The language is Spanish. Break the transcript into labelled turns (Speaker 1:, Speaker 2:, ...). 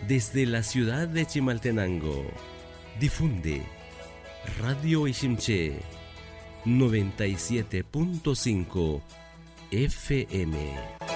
Speaker 1: Desde la ciudad de Chimaltenango, difunde Radio Ishimché 97.5 FM.